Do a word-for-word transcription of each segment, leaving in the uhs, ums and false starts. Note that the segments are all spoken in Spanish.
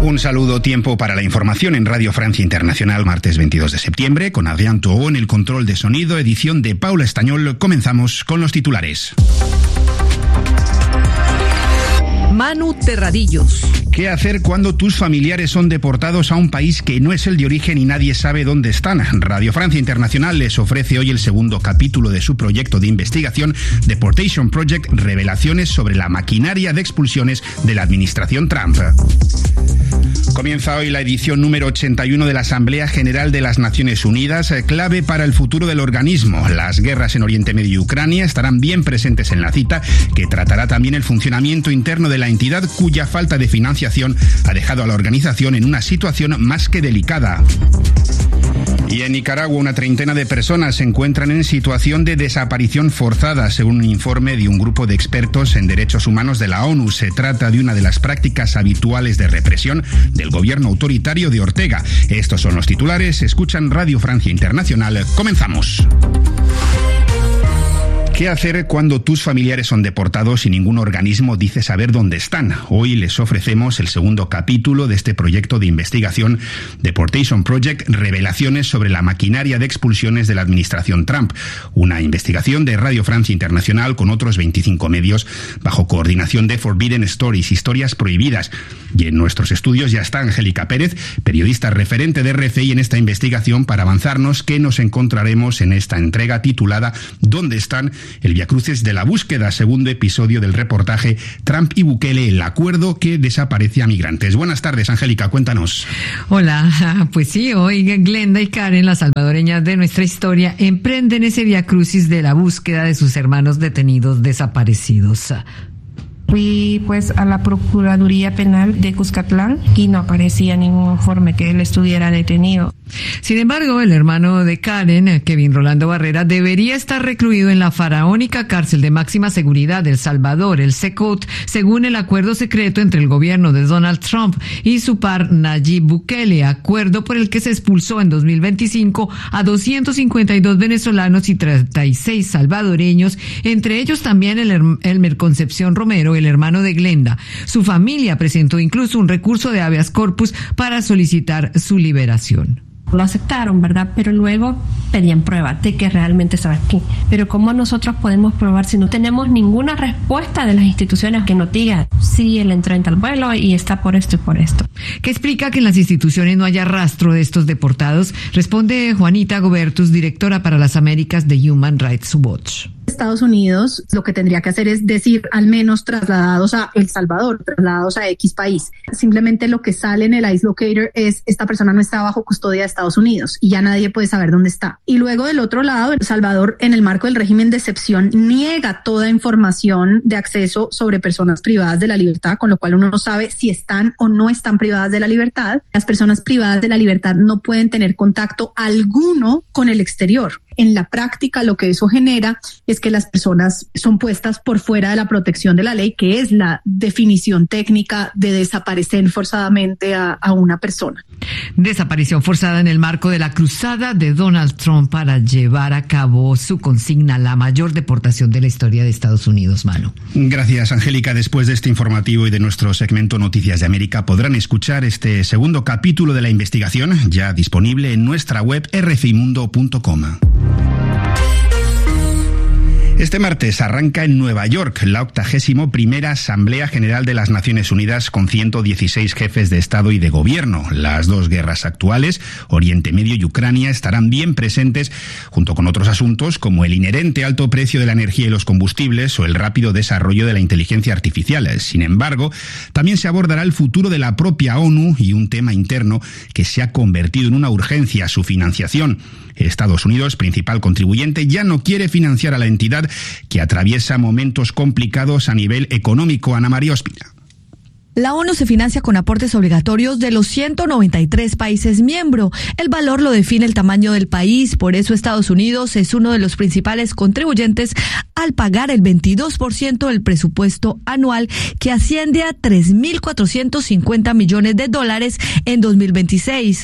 Un saludo, tiempo para la información en Radio Francia Internacional, martes veintidós de septiembre, con Adrián Touot en el control de sonido, edición de Paula Estañol. Comenzamos con los titulares. Manu Terradillos. ¿Qué hacer cuando tus familiares son deportados a un país que no es el de origen y nadie sabe dónde están? Radio Francia Internacional les ofrece hoy el segundo capítulo de su proyecto de investigación Deportation Project, revelaciones sobre la maquinaria de expulsiones de la administración Trump. Comienza hoy la edición número ochenta y uno de la Asamblea General de las Naciones Unidas, clave para el futuro del organismo. Las guerras en Oriente Medio y Ucrania estarán bien presentes en la cita, que tratará también el funcionamiento interno de la entidad, cuya falta de financiación ha dejado a la organización en una situación más que delicada. Y en Nicaragua, una treintena de personas se encuentran en situación de desaparición forzada, según un informe de un grupo de expertos en derechos humanos de la ONU. Se trata de una de las prácticas habituales de represión del gobierno autoritario de Ortega. Estos son los titulares. Escuchan Radio Francia Internacional. Comenzamos. ¿Qué hacer cuando tus familiares son deportados y ningún organismo dice saber dónde están? Hoy les ofrecemos el segundo capítulo de este proyecto de investigación Deportation Project, revelaciones sobre la maquinaria de expulsiones de la administración Trump. Una investigación de Radio Francia Internacional con otros veinticinco medios bajo coordinación de Forbidden Stories, historias prohibidas. Y en nuestros estudios ya está Angélica Pérez, periodista referente de R F I en esta investigación, para avanzarnos qué nos encontraremos en esta entrega titulada ¿Dónde están? El viacrucis de la búsqueda, segundo episodio del reportaje Trump y Bukele, el acuerdo que desaparece a migrantes. Buenas tardes, Angélica, cuéntanos. Hola, pues sí, hoy Glenda y Karen, las salvadoreñas de nuestra historia, emprenden ese viacrucis de la búsqueda de sus hermanos detenidos desaparecidos. Fui pues a la Procuraduría Penal de Cuscatlán y no aparecía ningún informe que él estuviera detenido. Sin embargo, el hermano de Karen, Kevin Rolando Barrera, debería estar recluido en la faraónica cárcel de máxima seguridad de El Salvador, el SECOT, según el acuerdo secreto entre el gobierno de Donald Trump y su par Nayib Bukele, acuerdo por el que se expulsó en dos mil veinticinco a doscientos cincuenta y dos venezolanos y treinta y seis salvadoreños, entre ellos también el Elmer Concepción Romero, el hermano de Glenda. Su familia presentó incluso un recurso de habeas corpus para solicitar su liberación. Lo aceptaron, ¿verdad? Pero luego pedían pruebas de que realmente estaba aquí. Pero ¿cómo nosotros podemos probar si no tenemos ninguna respuesta de las instituciones que nos diga sí, él entró en tal vuelo y está por esto y por esto? ¿Qué explica que en las instituciones no haya rastro de estos deportados? Responde Juanita Gobertus, directora para las Américas de Human Rights Watch. Estados Unidos lo que tendría que hacer es decir al menos trasladados a El Salvador, trasladados a X país. Simplemente lo que sale en el ICE Locator es esta persona no está bajo custodia de Estados Unidos y ya nadie puede saber dónde está. Y luego del otro lado, El Salvador, en el marco del régimen de excepción, niega toda información de acceso sobre personas privadas de la libertad, con lo cual uno no sabe si están o no están privadas de la libertad. Las personas privadas de la libertad no pueden tener contacto alguno con el exterior. En la práctica, lo que eso genera es que las personas son puestas por fuera de la protección de la ley, que es la definición técnica de desaparecer forzadamente a, a una persona. Desaparición forzada en el marco de la cruzada de Donald Trump para llevar a cabo su consigna, la mayor deportación de la historia de Estados Unidos, Manu. Gracias, Angélica. Después de este informativo y de nuestro segmento Noticias de América, podrán escuchar este segundo capítulo de la investigación, ya disponible en nuestra web erre efe i mundo punto com. Este martes arranca en Nueva York la octagésimo primera Asamblea General de las Naciones Unidas con ciento dieciséis jefes de Estado y de Gobierno. Las dos guerras actuales, Oriente Medio y Ucrania, estarán bien presentes junto con otros asuntos como el inherente alto precio de la energía y los combustibles o el rápido desarrollo de la inteligencia artificial. Sin embargo, también se abordará el futuro de la propia ONU y un tema interno que se ha convertido en una urgencia, su financiación. Estados Unidos, principal contribuyente, ya no quiere financiar a la entidad que atraviesa momentos complicados a nivel económico. Ana María Ospina. La ONU se financia con aportes obligatorios de los ciento noventa y tres países miembros. El valor lo define el tamaño del país, por eso Estados Unidos es uno de los principales contribuyentes al pagar el veintidós por ciento del presupuesto anual, que asciende a tres mil cuatrocientos cincuenta millones de dólares en dos mil veintiséis.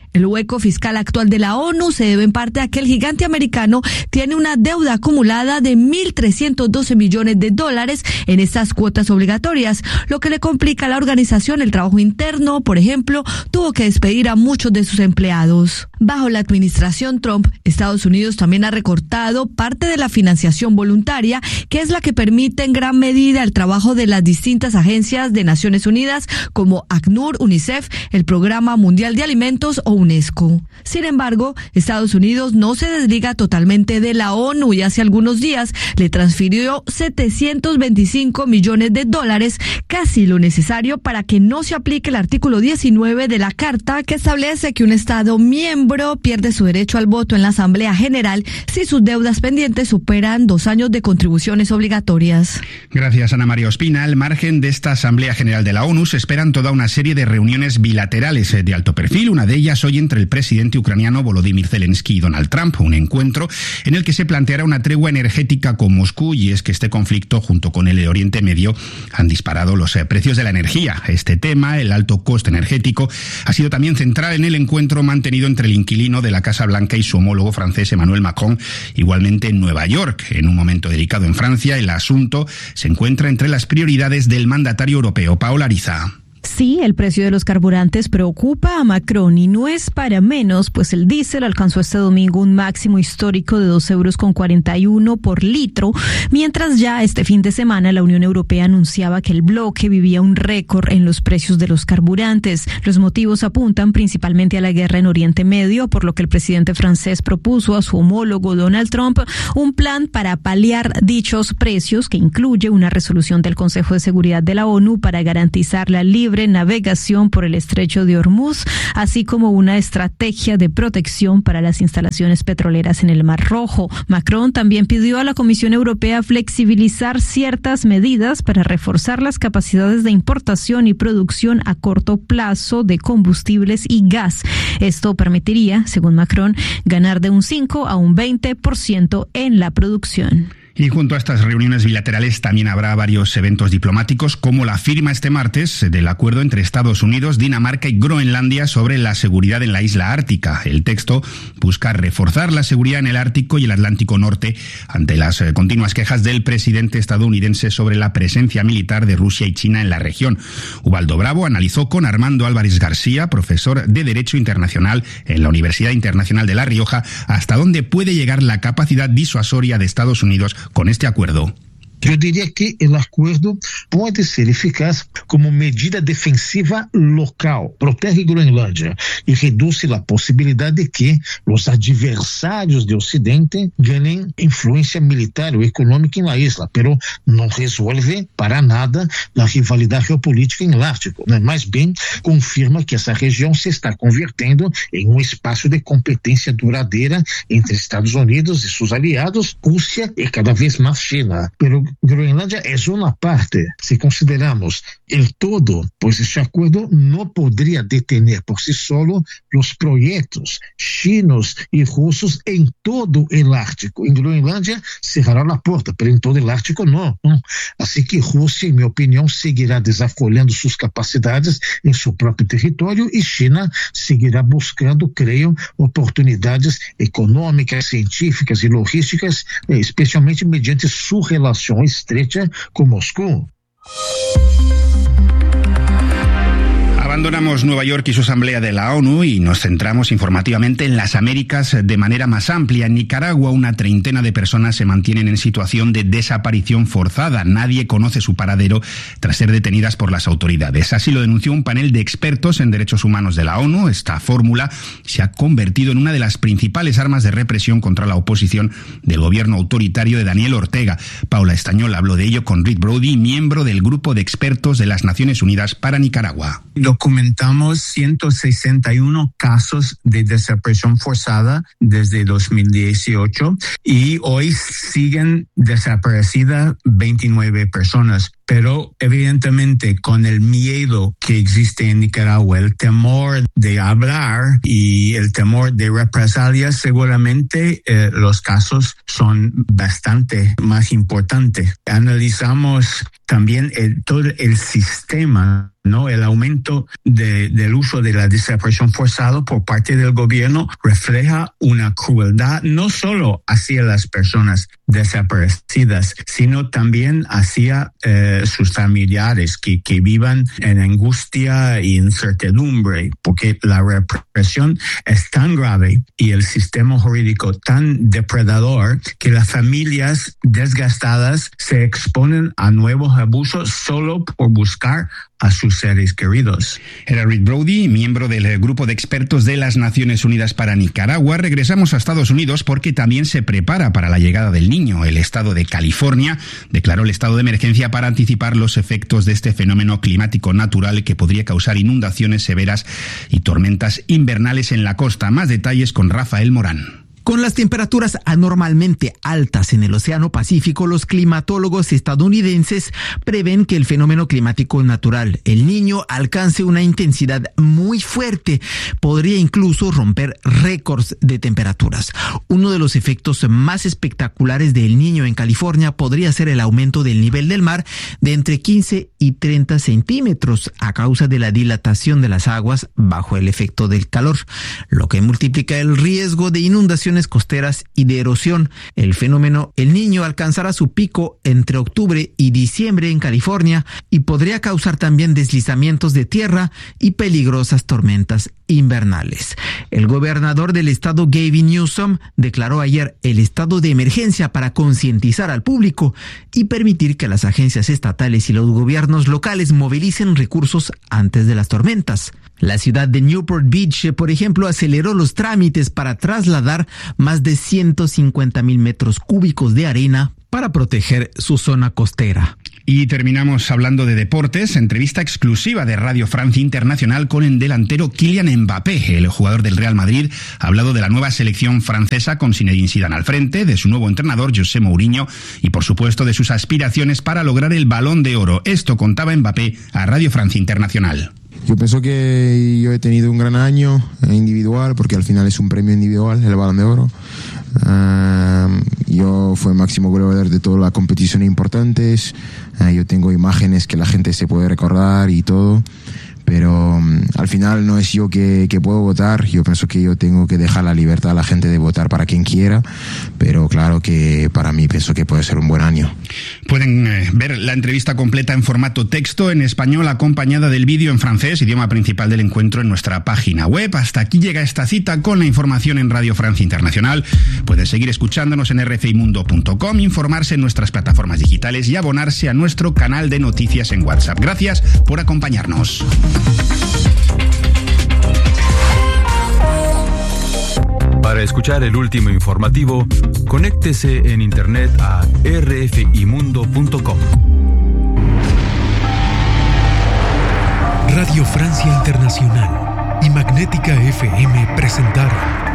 El hueco fiscal actual de la ONU se debe en parte a que el gigante americano tiene una deuda acumulada de mil trescientos doce millones de dólares en estas cuotas obligatorias, lo que le complica a la organización el trabajo interno. Por ejemplo, tuvo que despedir a muchos de sus empleados. Bajo la administración Trump, Estados Unidos también ha recortado parte de la financiación voluntaria, que es la que permite en gran medida el trabajo de las distintas agencias de Naciones Unidas como ACNUR, UNICEF, el Programa Mundial de Alimentos o UNESCO. Sin embargo, Estados Unidos no se desliga totalmente de la ONU y hace algunos días le transfirió setecientos veinticinco millones de dólares, casi lo necesario para que no se aplique el artículo diecinueve de la Carta, que establece que un Estado miembro pierde su derecho al voto en la Asamblea General si sus deudas pendientes superan dos años de contribuciones obligatorias. Gracias, Ana María Ospina. Al margen de esta Asamblea General de la ONU se esperan toda una serie de reuniones bilaterales de alto perfil, una de ellas hoy entre el presidente ucraniano Volodymyr Zelensky y Donald Trump, un encuentro en el que se planteará una tregua energética con Moscú, y es que este conflicto, junto con el de Oriente Medio, han disparado los precios de la energía. Este tema, el alto coste energético, ha sido también central en el encuentro mantenido entre el inquilino de la Casa Blanca y su homólogo francés Emmanuel Macron, igualmente en Nueva York. En un momento delicado en Francia, el asunto se encuentra entre las prioridades del mandatario europeo. Paola Ariza. Sí, el precio de los carburantes preocupa a Macron y no es para menos, pues el diésel alcanzó este domingo un máximo histórico de dos euros con cuarenta y uno por litro, mientras ya este fin de semana la Unión Europea anunciaba que el bloque vivía un récord en los precios de los carburantes. Los motivos apuntan principalmente a la guerra en Oriente Medio, por lo que el presidente francés propuso a su homólogo Donald Trump un plan para paliar dichos precios, que incluye una resolución del Consejo de Seguridad de la ONU para garantizar la libre navegación por el estrecho de Hormuz, así como una estrategia de protección para las instalaciones petroleras en el Mar Rojo. Macron también pidió a la Comisión Europea flexibilizar ciertas medidas para reforzar las capacidades de importación y producción a corto plazo de combustibles y gas. Esto permitiría, según Macron, ganar de un cinco a un veinte por ciento en la producción. Y junto a estas reuniones bilaterales también habrá varios eventos diplomáticos, como la firma este martes del acuerdo entre Estados Unidos, Dinamarca y Groenlandia sobre la seguridad en la isla ártica. El texto busca reforzar la seguridad en el Ártico y el Atlántico Norte ante las continuas quejas del presidente estadounidense sobre la presencia militar de Rusia y China en la región. Ubaldo Bravo analizó con Armando Álvarez García, profesor de Derecho Internacional en la Universidad Internacional de La Rioja, hasta dónde puede llegar la capacidad disuasoria de Estados Unidos con este acuerdo. Eu diria que o acordo pode ser eficaz como medida defensiva local, protege Groenlândia e reduz a possibilidade de que os adversários do Ocidente ganhem influência militar ou econômica na isla, pero não resolve para nada a rivalidade geopolítica em Ártico, né? Mas bem confirma que essa região se está convertendo em um espaço de competência duradoura entre Estados Unidos e seus aliados, Rússia e cada vez mais China. Pero Groenlândia é uma parte. Se consideramos el todo, pois este acordo não poderia detener por si solo os projetos chinos e russos em todo o Ártico. Em Groenlândia cerrará a porta, mas em todo o Ártico não. Assim que Rússia, em minha opinião, seguirá desafolhando suas capacidades em seu próprio território e China seguirá buscando, creio, oportunidades econômicas, científicas e logísticas, especialmente mediante sua relação estrecha con Moscú. Abandonamos Nueva York y su asamblea de la ONU y nos centramos informativamente en las Américas de manera más amplia. En Nicaragua, una treintena de personas se mantienen en situación de desaparición forzada. Nadie conoce su paradero tras ser detenidas por las autoridades. Así lo denunció un panel de expertos en derechos humanos de la ONU. Esta fórmula se ha convertido en una de las principales armas de represión contra la oposición del gobierno autoritario de Daniel Ortega. Paula Estañol habló de ello con Rick Brody, miembro del grupo de expertos de las Naciones Unidas para Nicaragua. Documentamos ciento sesenta y uno casos de desaparición forzada desde dos mil dieciocho y hoy siguen desaparecidas veintinueve personas. pero evidentemente con el miedo que existe en Nicaragua, el temor de hablar y el temor de represalias, seguramente eh, los casos son bastante más importantes. Analizamos también el, todo el sistema, ¿no? El aumento de, del uso de la desaparición forzada por parte del gobierno refleja una crueldad no solo hacia las personas desaparecidas, sino también hacia eh, sus familiares que, que vivan en angustia e incertidumbre, porque la represión es tan grave y el sistema jurídico tan depredador que las familias desgastadas se exponen a nuevos abusos solo por buscar a sus seres queridos. Era Reed Brody, miembro del grupo de expertos de las Naciones Unidas para Nicaragua. Regresamos a Estados Unidos porque también se prepara para la llegada del niño. El estado de California declaró el estado de emergencia para anticipar los efectos de este fenómeno climático natural que podría causar inundaciones severas y tormentas invernales en la costa. Más detalles con Rafael Morán. Con las temperaturas anormalmente altas en el Océano Pacífico, los climatólogos estadounidenses prevén que el fenómeno climático natural, el Niño, alcance una intensidad muy fuerte. Podría incluso romper récords de temperaturas. Uno de los efectos más espectaculares del Niño en California podría ser el aumento del nivel del mar de entre quince y treinta centímetros a causa de la dilatación de las aguas bajo el efecto del calor, lo que multiplica el riesgo de inundaciones costeras y de erosión. El fenómeno El Niño alcanzará su pico entre octubre y diciembre en California y podría causar también deslizamientos de tierra y peligrosas tormentas invernales. El gobernador del estado, Gavin Newsom, declaró ayer el estado de emergencia para concientizar al público y permitir que las agencias estatales y los gobiernos locales movilicen recursos antes de las tormentas. La ciudad de Newport Beach, por ejemplo, aceleró los trámites para trasladar más de ciento cincuenta mil metros cúbicos de arena para proteger su zona costera. Y terminamos hablando de deportes. Entrevista exclusiva de Radio Francia Internacional con el delantero Kylian Mbappé. El jugador del Real Madrid ha hablado de la nueva selección francesa con Zinedine Zidane al frente, de su nuevo entrenador José Mourinho y por supuesto de sus aspiraciones para lograr el Balón de Oro. Esto contaba Mbappé a Radio Francia Internacional. Yo pienso que yo he tenido un gran año individual, porque al final es un premio individual, el Balón de Oro. Uh, yo fui máximo goleador de todas las competiciones importantes. Uh, yo tengo imágenes que la gente se puede recordar y todo. Pero um, al final no es yo que, que puedo votar. Yo pienso que yo tengo que dejar la libertad a la gente de votar para quien quiera. Pero claro que para mí pienso que puede ser un buen año. Pueden eh, ver la entrevista completa en formato texto, en español, acompañada del vídeo en francés, idioma principal del encuentro, en nuestra página web. Hasta aquí llega esta cita con la información en Radio Francia Internacional. Pueden seguir escuchándonos en r f i mundo punto com, informarse en nuestras plataformas digitales y abonarse a nuestro canal de noticias en WhatsApp. Gracias por acompañarnos. Para escuchar el último informativo, conéctese en internet a r f i mundo punto com. Radio Francia Internacional y Magnética F M presentaron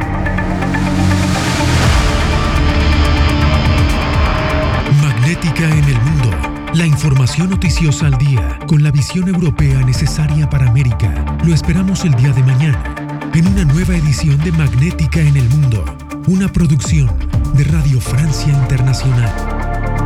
Magnética en el Mundo. La información noticiosa al día, con la visión europea necesaria para América. Lo esperamos el día de mañana, en una nueva edición de Magnética en el Mundo, una producción de Radio Francia Internacional.